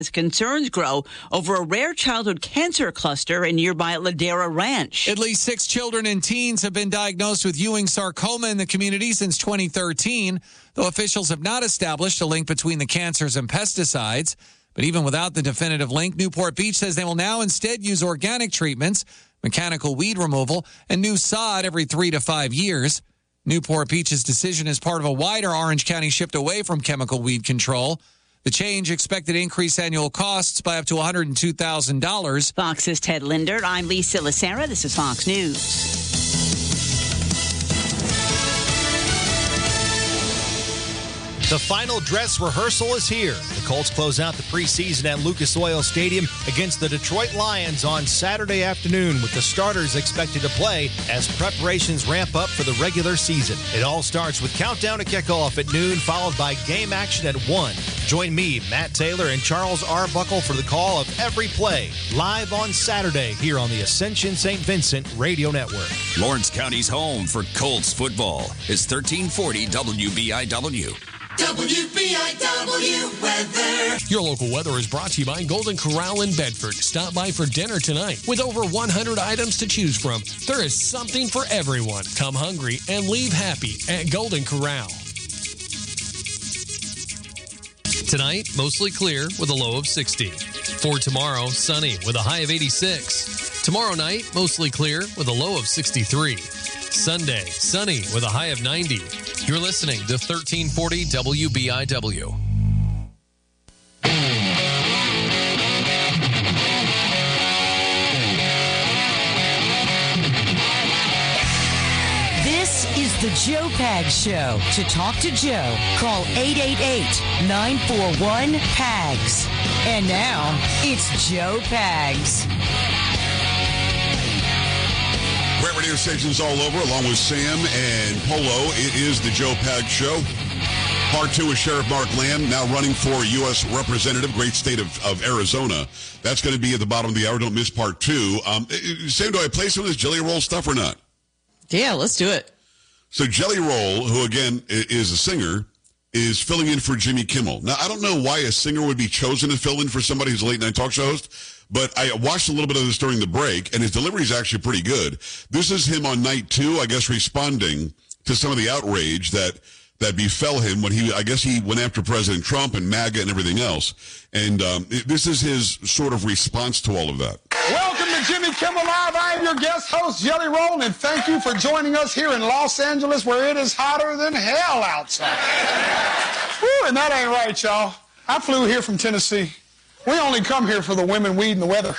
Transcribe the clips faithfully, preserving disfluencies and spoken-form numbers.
As concerns grow over a rare childhood cancer cluster in nearby Ladera Ranch. At least six children and teens have been diagnosed with Ewing sarcoma in the community since twenty thirteen, though officials have not established a link between the cancers and pesticides. But even without the definitive link, Newport Beach says they will now instead use organic treatments, mechanical weed removal, and new sod every three to five years. Newport Beach's decision is part of a wider Orange County shift away from chemical weed control. The change expected to increase annual costs by up to one hundred two thousand dollars. Fox's Ted Linder. I'm Lisa Lacera. This is Fox News. The final dress rehearsal is here. The Colts close out the preseason at Lucas Oil Stadium against the Detroit Lions on Saturday afternoon, with the starters expected to play as preparations ramp up for the regular season. It all starts with countdown to kickoff at noon, followed by game action at one. Join me, Matt Taylor, and Charles Arbuckle for the call of every play, live on Saturday here on the Ascension Saint Vincent Radio Network. Lawrence County's home for Colts football is thirteen forty W B I W. W B I W weather. Your local weather is brought to you by Golden Corral in Bedford. Stop by for dinner tonight. With over one hundred items to choose from, there is something for everyone. Come hungry and leave happy at Golden Corral. Tonight, mostly clear with a low of sixty. For tomorrow, sunny with a high of eighty-six. Tomorrow night, mostly clear with a low of sixty-three. Sunday, sunny with a high of ninety. You're listening to thirteen forty W B I W. This is the Joe Pags Show. To talk to Joe, call eight eight eight, nine four one, P A G S. And now, it's Joe Pags. Great radio stations all over, along with Sam and Polo. It is the Joe Pags Show. Part two is Sheriff Mark Lamb, now running for U S Representative, great state of, of Arizona. That's going to be at the bottom of the hour. Don't miss part two. Um, Sam, do I play some of this Jelly Roll stuff or not? Yeah, let's do it. So Jelly Roll, who again is a singer, is filling in for Jimmy Kimmel. Now, I don't know why a singer would be chosen to fill in for somebody who's a late-night talk show host, but I watched a little bit of this during the break, and his delivery is actually pretty good. This is him on night two, I guess, responding to some of the outrage that that befell him when he, I guess he went after President Trump and MAGA and everything else. And um, it, this is his sort of response to all of that. Welcome to Jimmy Kimmel Live. I am your guest host, Jelly Roll, and thank you for joining us here in Los Angeles, where it is hotter than hell outside. Woo, and that ain't right, y'all. I flew here from Tennessee. We only come here for the women, weed, and the weather.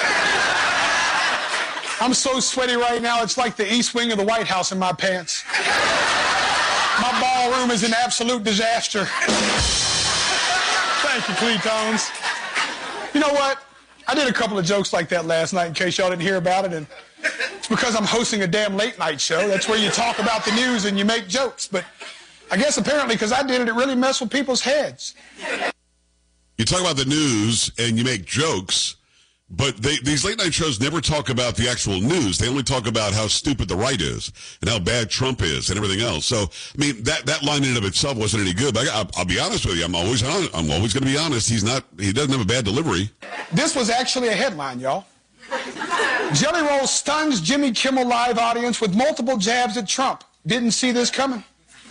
I'm so sweaty right now, it's like the east wing of the White House in my pants. My ballroom is an absolute disaster. Thank you, Cletones. You know what? I did a couple of jokes like that last night in case y'all didn't hear about it, and it's because I'm hosting a damn late night show. That's where you talk about the news and you make jokes. But I guess apparently because I did it, it really messed with people's heads. You talk about the news and you make jokes, but they, these late night shows never talk about the actual news. They only talk about how stupid the right is and how bad Trump is and everything else. So, I mean, that, that line in and of itself wasn't any good. But I, I'll, I'll be honest with you. I'm always on, I'm always going to be honest. He's not. He doesn't have a bad delivery. This was actually a headline, y'all. Jelly Roll stuns Jimmy Kimmel Live audience with multiple jabs at Trump. Didn't see this coming.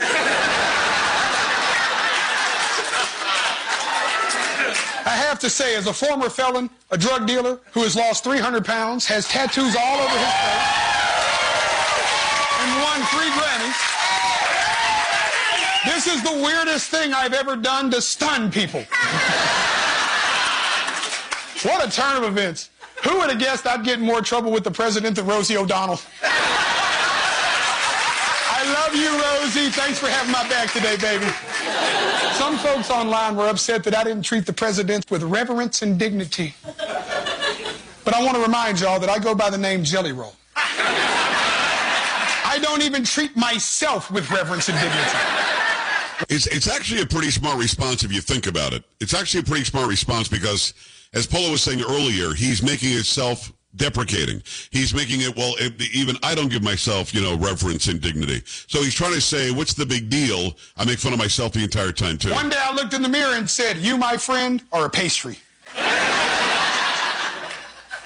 I have to say, as a former felon, a drug dealer who has lost three hundred pounds, has tattoos all over his face, and won three Grammys, this is the weirdest thing I've ever done to stun people. What a turn of events. Who would have guessed I'd get in more trouble with the president than Rosie O'Donnell? I love you, Rosie. Thanks for having my back today, baby. Some folks online were upset that I didn't treat the president with reverence and dignity. But I want to remind y'all that I go by the name Jelly Roll. I don't even treat myself with reverence and dignity. It's, it's actually a pretty smart response if you think about it. It's actually a pretty smart response because, as Polo was saying earlier, he's making it self-deprecating. He's making it, well, even I don't give myself, you know, reverence and dignity. So he's trying to say, what's the big deal? I make fun of myself the entire time, too. One day I looked in the mirror and said, you, my friend, are a pastry.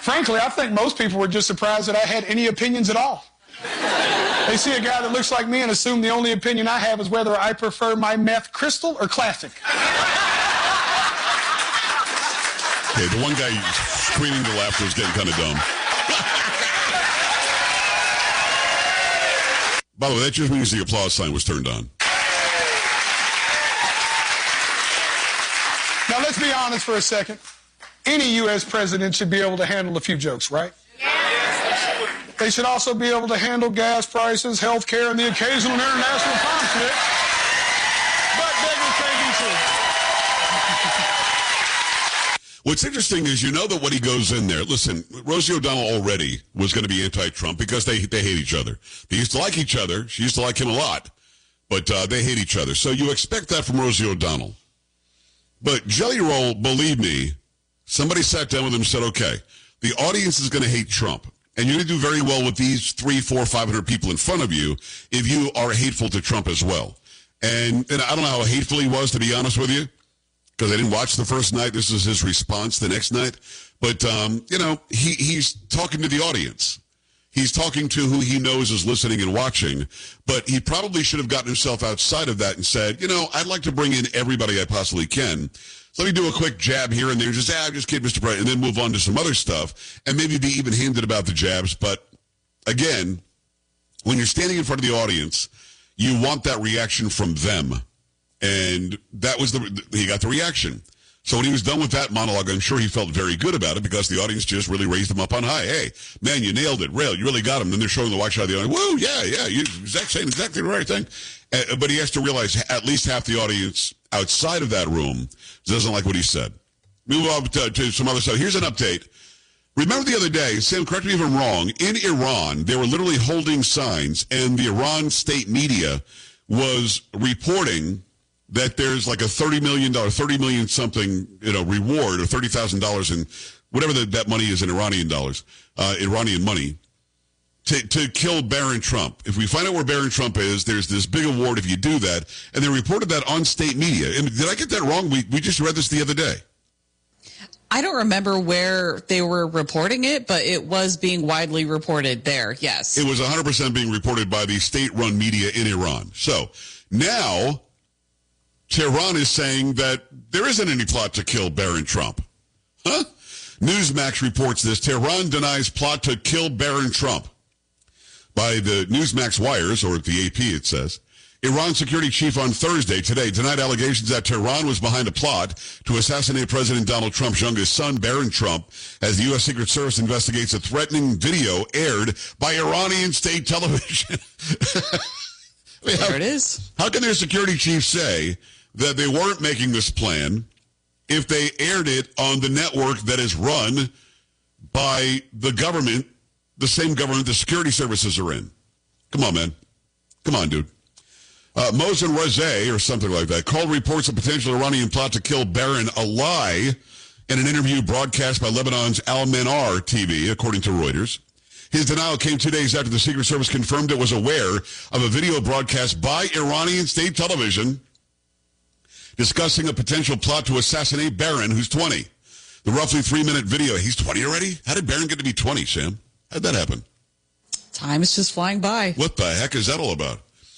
Frankly, I think most people were just surprised that I had any opinions at all. They see a guy that looks like me and assume the only opinion I have is whether I prefer my meth crystal or classic. Okay, the one guy screaming to laughter is getting kind of dumb. By the way, that just means the applause sign was turned on. Now, let's be honest for a second. Any U S president should be able to handle a few jokes, right? Yes. They should also be able to handle gas prices, health care, and the occasional international conflict. But beggars can't be true. What's interesting is you know that when he goes in there, listen, Rosie O'Donnell already was going to be anti-Trump because they they hate each other. They used to like each other. She used to like him a lot. But uh, they hate each other. So you expect that from Rosie O'Donnell. But Jelly Roll, believe me, somebody sat down with him and said, okay, the audience is going to hate Trump. And you're going to do very well with these three, four, five hundred people in front of you if you are hateful to Trump as well. And, and I don't know how hateful he was, to be honest with you, because I didn't watch the first night. This is his response the next night. But, um, you know, he, he's talking to the audience. He's talking to who he knows is listening and watching. But he probably should have gotten himself outside of that and said, you know, I'd like to bring in everybody I possibly can. So let me do a quick jab here and there, just, ah, just kid Mister President, and then move on to some other stuff, and maybe be even-handed about the jabs. But, again, when you're standing in front of the audience, you want that reaction from them. And that was the, he got the reaction. So when he was done with that monologue, I'm sure he felt very good about it because the audience just really raised him up on high. Hey, man, you nailed it. Rail, you really got him. Then they're showing the watch out of the audience. Woo, yeah, yeah, you're exact, saying exactly the right thing. Uh, but he has to realize at least half the audience outside of that room doesn't like what he said. Move on to, to some other stuff. Here's an update. Remember the other day, Sam, correct me if I'm wrong, in Iran, they were literally holding signs, and the Iran state media was reporting that there's like a thirty million dollars, thirty million something, you know, reward, or thirty thousand dollars in whatever the, that money is in Iranian dollars, uh, Iranian money, to, to kill Barron Trump. If we find out where Barron Trump is, there's this big award if you do that. And they reported that on state media. And did I get that wrong? We, we just read this the other day. I don't remember where they were reporting it, but it was being widely reported there, yes. It was one hundred percent being reported by the state-run media in Iran. So now Tehran is saying that there isn't any plot to kill Barron Trump. Huh? Newsmax reports this. Tehran denies plot to kill Barron Trump. By the Newsmax wires, or the A P it says, Iran security chief on Thursday, today, denied allegations that Tehran was behind a plot to assassinate President Donald Trump's youngest son, Barron Trump, as the U S. Secret Service investigates a threatening video aired by Iranian state television. I mean, there how, it is. How can their security chief say that they weren't making this plan if they aired it on the network that is run by the government, the same government the security services are in? Come on, man. Come on, dude. Uh, Mohsen Razeh, or something like that, called reports of potential Iranian plot to kill Barron a lie in an interview broadcast by Lebanon's Al-Manar T V, according to Reuters. His denial came two days after the Secret Service confirmed it was aware of a video broadcast by Iranian state television discussing a potential plot to assassinate Barron, who's twenty. The roughly three-minute video. He's twenty already? How did Barron get to be twenty, Sam? How'd that happen? Time is just flying by. What the heck is that all about?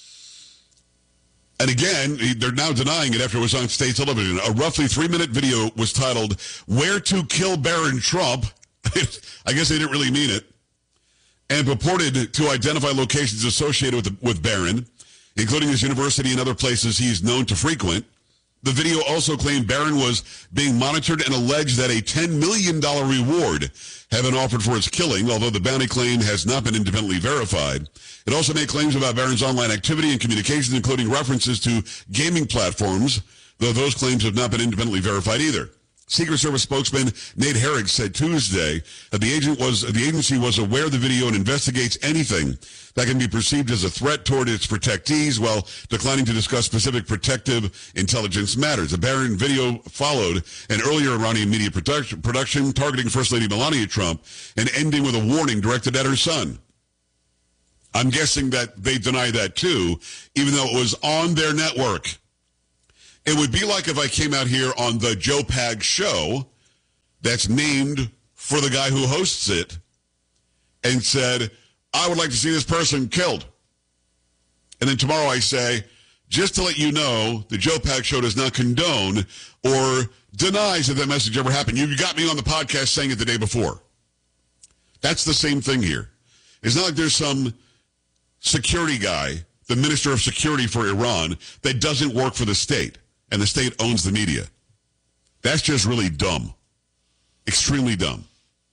And again, they're now denying it after it was on state television. A roughly three-minute video was titled, Where to Kill Barron Trump. I guess they didn't really mean it. And purported to identify locations associated with, with Barron, including his university and other places he's known to frequent. The video also claimed Barron was being monitored and alleged that a ten million dollars reward had been offered for its killing, although the bounty claim has not been independently verified. It also made claims about Barron's online activity and communications, including references to gaming platforms, though those claims have not been independently verified either. Secret Service spokesman Nate Herrig said Tuesday that the agent was the agency was aware of the video and investigates anything that can be perceived as a threat toward its protectees, while declining to discuss specific protective intelligence matters. The Barron video followed an earlier Iranian media production, production targeting First Lady Melania Trump and ending with a warning directed at her son. I'm guessing that they deny that too, even though it was on their network. It would be like if I came out here on the Joe Pag show that's named for the guy who hosts it and said, I would like to see this person killed. And then tomorrow I say, just to let you know, the Joe Pags Show does not condone or denies that that message ever happened. You got me on the podcast saying it the day before. That's the same thing here. It's not like there's some security guy, the Minister of Security for Iran, that doesn't work for the state, and the state owns the media. That's just really dumb. Extremely dumb.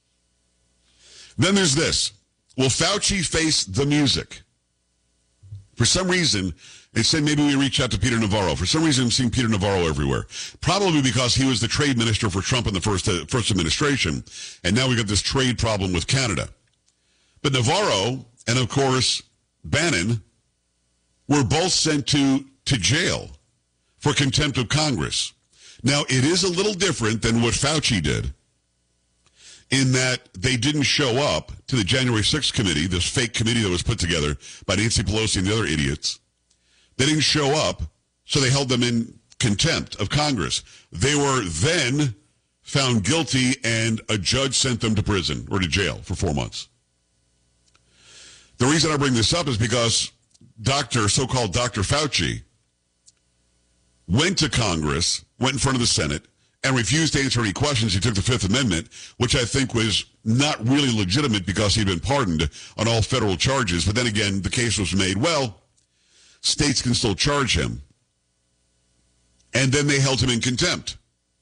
Then there's this. Will Fauci face the music? For some reason, they said maybe we reach out to Peter Navarro. For some reason, I'm seeing Peter Navarro everywhere. Probably because he was the trade minister for Trump in the first uh, first administration, and now we got this trade problem with Canada. But Navarro and, of course, Bannon were both sent to, to jail for contempt of Congress. Now, it is a little different than what Fauci did, in that they didn't show up to the January sixth committee, this fake committee that was put together by Nancy Pelosi and the other idiots. They didn't show up, so they held them in contempt of Congress. They were then found guilty, and a judge sent them to prison or to jail for four months. The reason I bring this up is because Doctor, so-called Doctor Fauci, went to Congress, went in front of the Senate, and refused to answer any questions. He took the Fifth Amendment, which I think was not really legitimate because he'd been pardoned on all federal charges. But then again, the case was made, well, states can still charge him. And then they held him in contempt.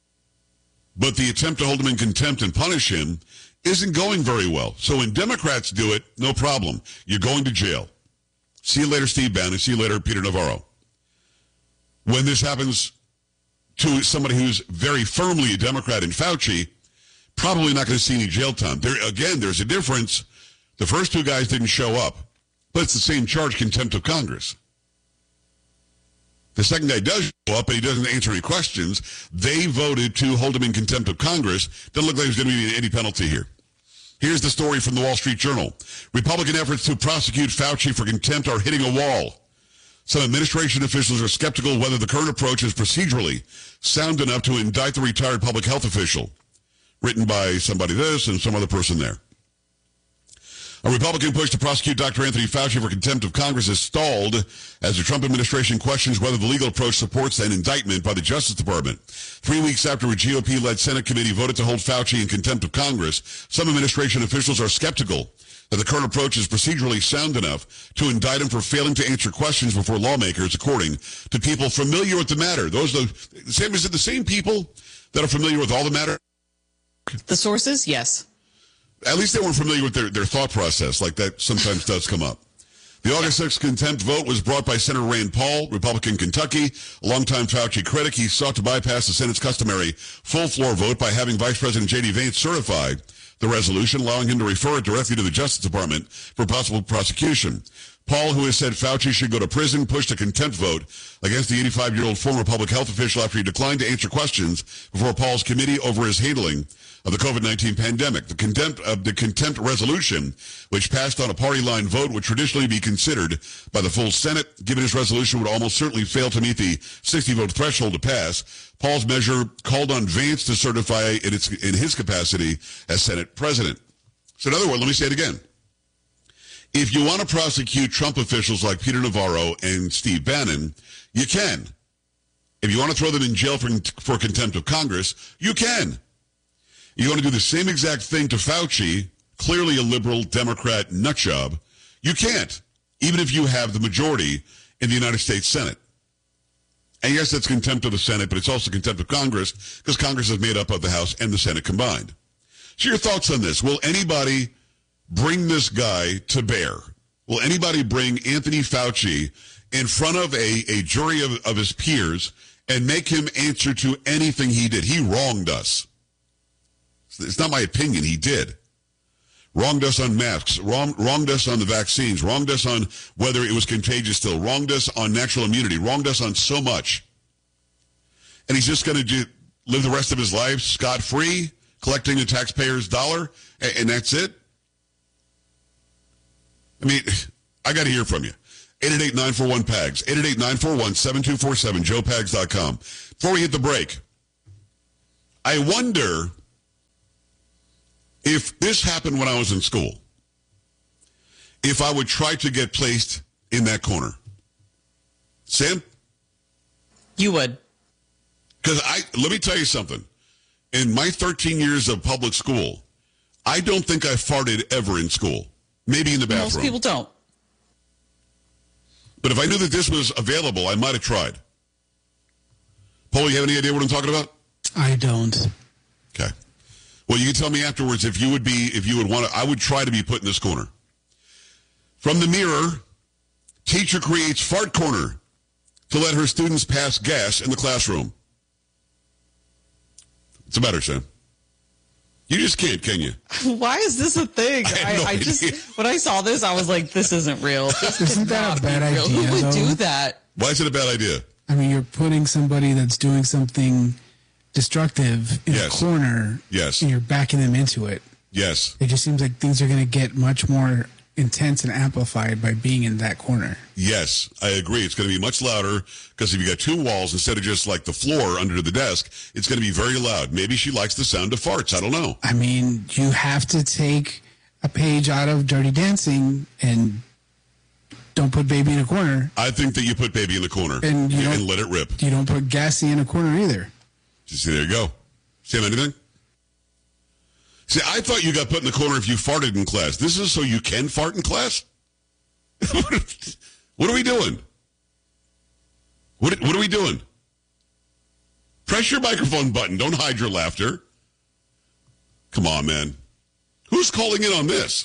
But the attempt to hold him in contempt and punish him isn't going very well. So when Democrats do it, no problem. You're going to jail. See you later, Steve Bannon. See you later, Peter Navarro. When this happens to somebody who's very firmly a Democrat in Fauci, probably not going to see any jail time. There, again, there's a difference. The first two guys didn't show up, but it's the same charge, contempt of Congress. The second guy does show up, and he doesn't answer any questions. They voted to hold him in contempt of Congress. Doesn't look like there's going to be any penalty here. Here's the story from the Wall Street Journal. Republican efforts to prosecute Fauci for contempt are hitting a wall. Some administration officials are skeptical whether the current approach is procedurally sound enough to indict the retired public health official. Written by somebody this and some other person there. A Republican push to prosecute Doctor Anthony Fauci for contempt of Congress is stalled as the Trump administration questions whether the legal approach supports an indictment by the Justice Department. Three weeks after a G O P-led Senate committee voted to hold Fauci in contempt of Congress, some administration officials are skeptical that the current approach is procedurally sound enough to indict him for failing to answer questions before lawmakers, according to people familiar with the matter. Those are the same, is it the same people that are familiar with all the matter? The sources, yes. At least they weren't familiar with their, their thought process, like that sometimes does come up. The August sixth contempt vote was brought by Senator Rand Paul, Republican Kentucky, a longtime Fauci critic. He sought to bypass the Senate's customary full floor vote by having Vice President J D Vance certify the resolution, allowing him to refer it directly to the Justice Department for possible prosecution. Paul, who has said Fauci should go to prison, pushed a contempt vote against the eighty-five-year-old former public health official after he declined to answer questions before Paul's committee over his handling of the COVID nineteen pandemic. The contempt of the contempt resolution, which passed on a party line vote, would traditionally be considered by the full Senate. Given his resolution would almost certainly fail to meet the sixty-vote threshold to pass, Paul's measure called on Vance to certify in, its, in his capacity as Senate president. So in other words, let me say it again. If you want to prosecute Trump officials like Peter Navarro and Steve Bannon, you can. If you want to throw them in jail for, for contempt of Congress, you can. You want to do the same exact thing to Fauci, clearly a liberal Democrat nutjob, you can't, even if you have the majority in the United States Senate. And yes, that's contempt of the Senate, but it's also contempt of Congress because Congress is made up of the House and the Senate combined. So your thoughts on this? Will anybody bring this guy to bear? Will anybody bring Anthony Fauci in front of a, a jury of, of his peers and make him answer to anything he did? He wronged us. It's not my opinion. He did. Wronged us on masks, wrong, wronged us on the vaccines, wronged us on whether it was contagious still, wronged us on natural immunity, wronged us on so much. And he's just going to live the rest of his life scot-free, collecting the taxpayer's dollar, and, and that's it? I mean, I got to hear from you. eight eight eight, nine four one, P A G S, eight eight eight, nine four one, seven two four seven, joe pags dot com. Before we hit the break, I wonder If this happened when I was in school, if I would try to get placed in that corner, Sam? You would. Because I, let me tell you something. In my thirteen years of public school, I don't think I farted ever in school. Maybe in the bathroom. Most people don't. But if I knew that this was available, I might have tried. Paul, you have any idea what I'm talking about? I don't. Okay. Well, you can tell me afterwards if you would be, if you would want to, I would try to be put in this corner. From the Mirror, teacher creates fart corner to let her students pass gas in the classroom. What's the matter, Sam? You just can't, can you? Why is this a thing? I, I, no I just, when I saw this, I was like, this isn't real. This Isn't that a bad real. idea, Who would though? do that? Why is it a bad idea? I mean, you're putting somebody that's doing something destructive in Yes. a corner. Yes. And you're backing them into it. Yes. It just seems like things are going to get much more intense and amplified by being in that corner. Yes, I agree. It's going to be much louder because if you got two walls instead of just like the floor under the desk, it's going to be very loud. Maybe she likes the sound of farts. I don't know. I mean, you have to take a page out of Dirty Dancing and don't put Baby in a corner. I think that you put Baby in the corner And you and don't- let it rip. You don't put Gassy in a corner either. Just see, there you go. Sam, anything? See, I thought you got put in the corner if you farted in class. This is so you can fart in class? What are we doing? What, what are we doing? Press your microphone button. Don't hide your laughter. Come on, man. Who's calling in on this?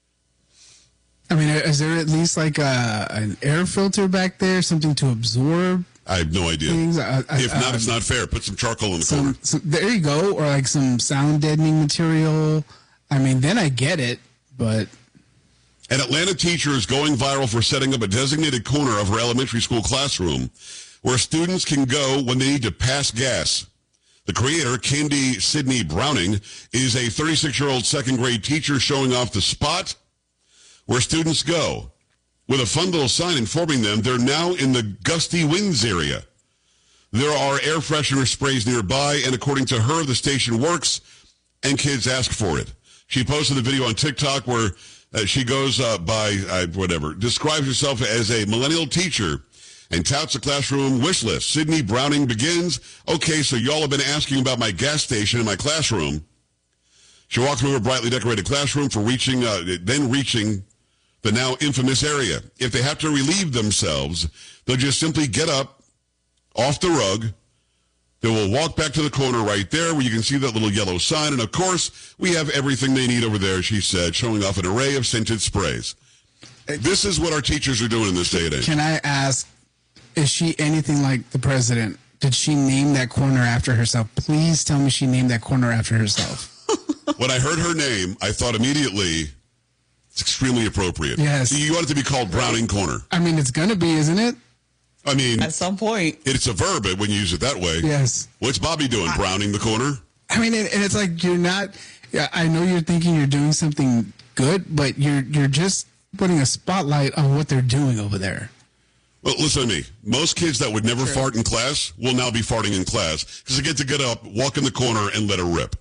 I mean, is there at least like a, an air filter back there, something to absorb I have no idea. things? Uh, uh, If not, um, it's not fair. Put some charcoal in the corner. some, some, there you go, or like some sound deadening material. I mean, then I get it, but An Atlanta teacher is going viral for setting up a designated corner of her elementary school classroom where students can go when they need to pass gas. The creator, Candy Sydney Browning, is a thirty-six-year-old second-grade teacher showing off the spot where students go with a fun little sign informing them they're now in the gusty winds area. There are air freshener sprays nearby, and according to her, the station works, and kids ask for it. She posted a video on TikTok where uh, she goes uh, by, uh, whatever, describes herself as a millennial teacher and touts a classroom wish list. Sydney Browning begins, okay, so y'all have been asking about my gas station in my classroom. She walked through a brightly decorated classroom for reaching, uh, then reaching the now infamous area. If they have to relieve themselves, they'll just simply get up off the rug. They will walk back to the corner right there where you can see that little yellow sign. And, of course, we have everything they need over there, she said, showing off an array of scented sprays. This is what our teachers are doing in this day and age. can I ask, is she anything like the president? Did she name that corner after herself? Please tell me she named that corner after herself. When I heard her name, I thought immediately it's extremely appropriate. Yes. You want it to be called Browning Corner. I mean, it's going to be, isn't it? I mean, At some point. it's a verb when you use it that way. Yes. What's Bobby doing? Browning the corner? I mean, and and it's like you're not. Yeah, I know you're thinking you're doing something good, but you're you're just putting a spotlight on what they're doing over there. Well, listen to me. Most kids that would never fart in class will now be farting in class because they get to get up, walk in the corner, and let it rip.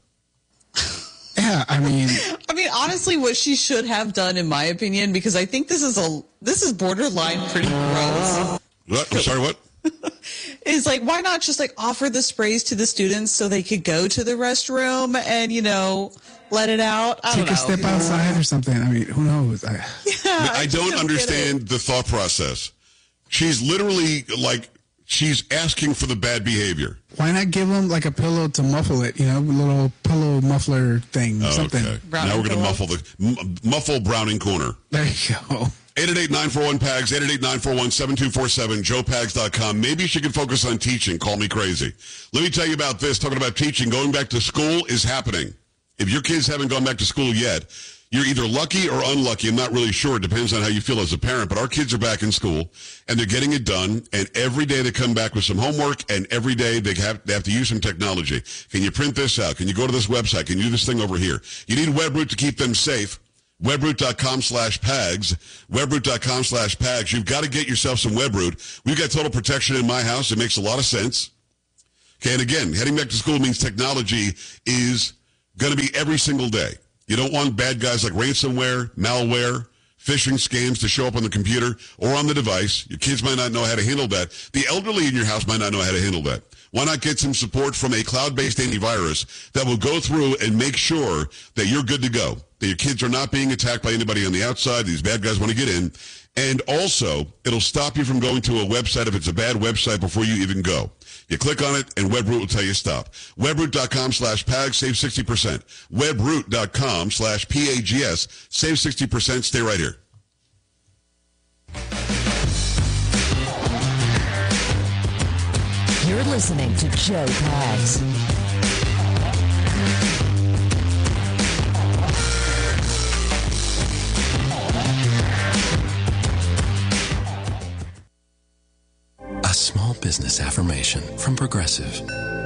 Yeah, I mean, I mean, honestly, what she should have done, in my opinion, because I think this is a this is borderline pretty gross. What? I'm sorry, what? Is like, why not just like offer the sprays to the students so they could go to the restroom and, you know, let it out? I take don't a know. step outside or something. I mean, who knows? I, Yeah, I, I don't don't understand the thought process. She's literally like, she's asking for the bad behavior. why not give them like a pillow to muffle it? You know, a little pillow muffler thing, or Oh, something. okay. Browning Now we're going to pillow. muffle the m- muffle Browning Corner. There you go. eight eight eight, nine four one, P A G S, eight eight eight, nine four one, seven two four seven, joe pags dot com. Maybe she could focus on teaching. Call me crazy. Let me tell you about this. Talking about teaching, going back to school is happening. If your kids haven't gone back to school yet, you're either lucky or unlucky. I'm not really sure. It depends on how you feel as a parent. But our kids are back in school, and they're getting it done. And every day they come back with some homework, and every day they have, they have to use some technology. Can you print this out? Can you go to this website? Can you do this thing over here? You need WebRoot to keep them safe. Webroot.com slash PAGS. Webroot.com slash PAGS. You've got to get yourself some Webroot. We've got total protection in my house. It makes a lot of sense. Okay, and again, heading back to school means technology is going to be every single day. You don't want bad guys like ransomware, malware, phishing scams to show up on the computer or on the device. Your kids might not know how to handle that. The elderly in your house might not know how to handle that. Why not get some support from a cloud-based antivirus that will go through and make sure that you're good to go, that your kids are not being attacked by anybody on the outside. These bad guys want to get in. And also, it'll stop you from going to a website if it's a bad website before you even go. You click on it, and WebRoot will tell you stop. WebRoot.com slash PAGS, save sixty percent. WebRoot.com slash P A G S, save sixty percent. Stay right here. You're listening to Joe Pags. A small business affirmation from Progressive.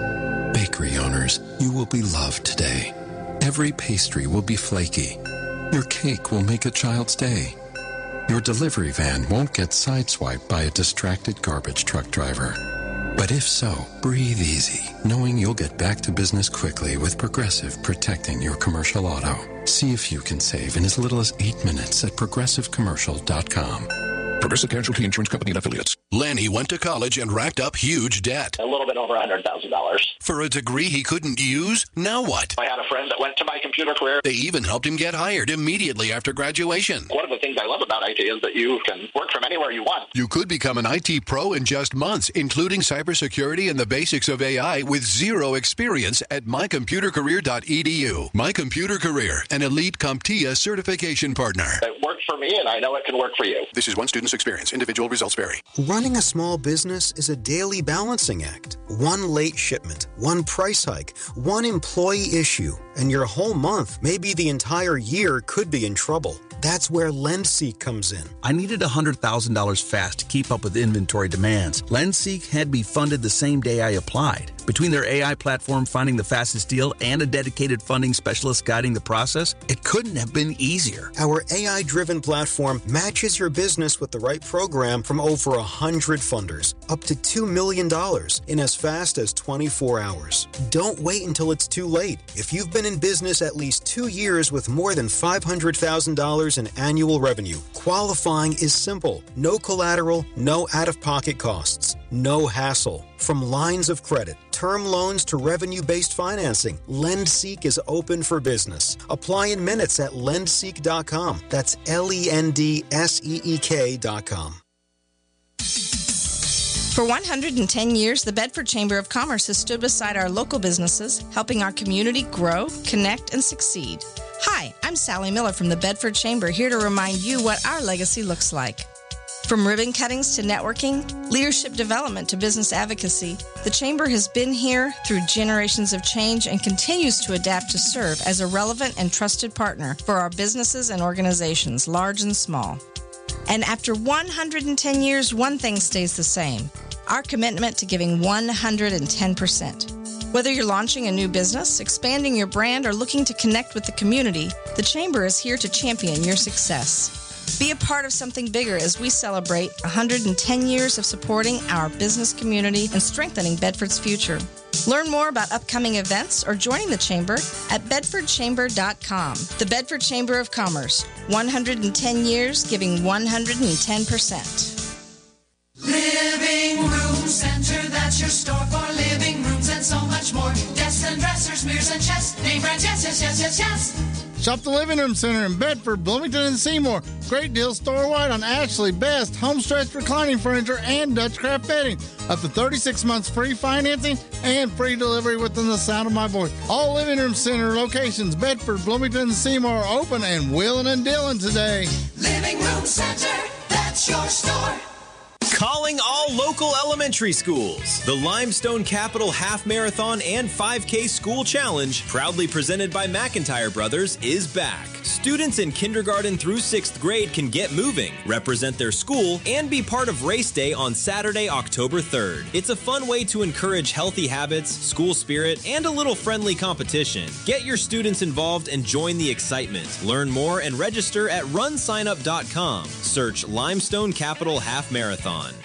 Bakery owners, you will be loved today. Every pastry will be flaky. Your cake will make a child's day. Your delivery van won't get sideswiped by a distracted garbage truck driver. But if so, breathe easy, knowing you'll get back to business quickly with Progressive protecting your commercial auto. See if you can save in as little as eight minutes at progressive commercial dot com. Progressive Casualty Insurance Company and Affiliates. Lanny went to college and racked up huge debt. A little bit over one hundred thousand dollars. For a degree he couldn't use? Now what? I had a friend that went to my computer career. They even helped him get hired immediately after graduation. One of the things I love about I T is that you can work from anywhere you want. You could become an I T pro in just months, including cybersecurity and the basics of A I with zero experience at my computer career dot e d u. My Computer Career, an elite CompTIA certification partner. It worked for me, and I know it can work for you. This is one student's experience. Individual results vary. Running a small business is a daily balancing act. One late shipment, one price hike, one employee issue, and your whole month, maybe the entire year, could be in trouble. That's where LendSeek comes in. I needed one hundred thousand dollars fast to keep up with inventory demands. LendSeek had me funded the same day I applied. Between their A I platform finding the fastest deal and a dedicated funding specialist guiding the process, it couldn't have been easier. Our A I-driven platform matches your business with the right program from over one hundred funders, up to two million dollars in as fast as twenty-four hours. Don't wait until it's too late. If you've been in business at least two years with more than five hundred thousand dollars in annual revenue, qualifying is simple. No collateral, no out-of-pocket costs, no hassle. From lines of credit, term loans to revenue-based financing, LendSeek is open for business. Apply in minutes at lend seek dot com. That's L E N D S E E K dot com. For one hundred ten years, the Bedford Chamber of Commerce has stood beside our local businesses, helping our community grow, connect, and succeed. Hi, I'm Sally Miller from the Bedford Chamber, here to remind you what our legacy looks like. From ribbon cuttings to networking, leadership development to business advocacy, the Chamber has been here through generations of change and continues to adapt to serve as a relevant and trusted partner for our businesses and organizations, large and small. And after one hundred ten years, one thing stays the same: our commitment to giving one hundred ten percent. Whether you're launching a new business, expanding your brand, or looking to connect with the community, the Chamber is here to champion your success. Be a part of something bigger as we celebrate one hundred ten years of supporting our business community and strengthening Bedford's future. Learn more about upcoming events or joining the Chamber at bedford chamber dot com. The Bedford Chamber of Commerce, one hundred ten years, giving one hundred ten percent. Living Room Center, that's your store for living rooms and so much more. Desks and dressers, mirrors and chests, name brands, yes, yes, yes, yes, yes. Shop the Living Room Center in Bedford, Bloomington, and Seymour. Great deals store-wide on Ashley, Best, Homestretch reclining furniture, and Dutch Craft bedding. Up to thirty-six months free financing and free delivery within the sound of my voice. All Living Room Center locations, Bedford, Bloomington, and Seymour, are open and wheeling and dealing today. Living Room Center, that's your store. Calling all local elementary schools. The Limestone Capital Half Marathon and five K School Challenge, proudly presented by McIntyre Brothers, is back. Students in kindergarten through sixth grade can get moving, represent their school, and be part of race day on Saturday, October third. It's a fun way to encourage healthy habits, school spirit, and a little friendly competition. Get your students involved and join the excitement. Learn more and register at run sign up dot com. Search Limestone Capital Half Marathon.